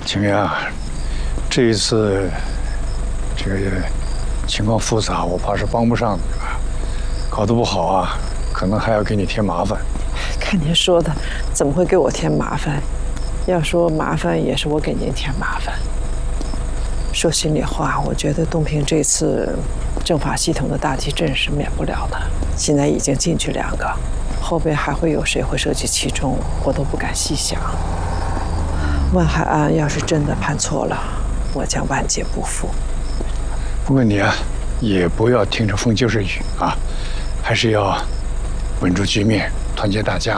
秦明啊，这一次这个情况复杂，我怕是帮不上你了。搞得不好啊，可能还要给你添麻烦。 看您说的，怎么会给我添麻烦？要说麻烦，也是我给您添麻烦。说心里话，我觉得东平这次政法系统的大地震是免不了的。现在已经进去2个，后边还会有谁会涉及其中，我都不敢细想。万海案要是真的判错了，我将万劫不复。 不过你啊，也不要听着风就是雨啊，还是要稳住局面，团结大家。